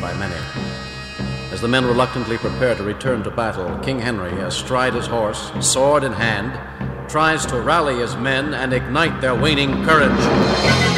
by many. As the men reluctantly prepare to return to battle, King Henry, astride his horse, sword in hand, tries to rally his men and ignite their waning courage.